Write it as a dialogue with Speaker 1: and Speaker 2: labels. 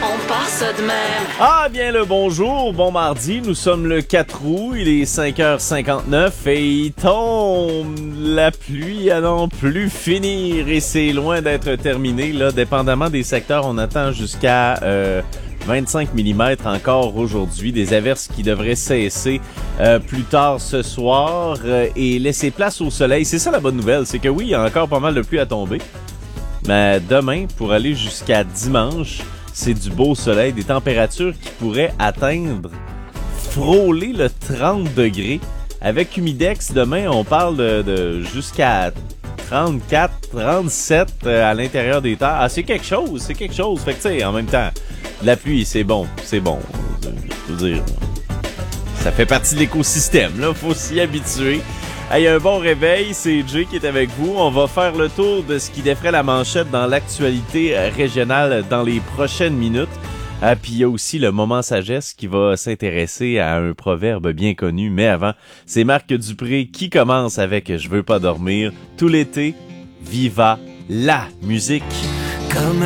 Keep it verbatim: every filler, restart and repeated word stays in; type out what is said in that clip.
Speaker 1: On part ça de même.
Speaker 2: Ah bien le bonjour, bon mardi, nous sommes le quatre août, il est cinq heures cinquante-neuf et il tombe, la pluie à n'en plus finir et c'est loin d'être terminé, là, dépendamment des secteurs, on attend jusqu'à euh, vingt-cinq millimètres encore aujourd'hui, des averses qui devraient cesser euh, plus tard ce soir euh, et laisser place au soleil, c'est ça la bonne nouvelle, c'est que oui, il y a encore pas mal de pluie à tomber, mais demain, pour aller jusqu'à dimanche, c'est du beau soleil, des températures qui pourraient atteindre, frôler le trente degrés. Avec Humidex, demain, on parle de, de jusqu'à trente-quatre, trente-sept euh, à l'intérieur des terres. Ah, c'est quelque chose, c'est quelque chose. Fait que, tu sais, en même temps, la pluie, c'est bon, c'est bon. Je veux dire, ça fait partie de l'écosystème, là, faut s'y habituer. Hey, un bon réveil, c'est Jay qui est avec vous. On va faire le tour de ce qui défrait la manchette dans l'actualité régionale dans les prochaines minutes. Ah, puis il y a aussi le moment sagesse qui va s'intéresser à un proverbe bien connu. Mais avant, c'est Marc Dupré qui commence avec « Je veux pas dormir ». Tout l'été, viva la musique.
Speaker 3: Comme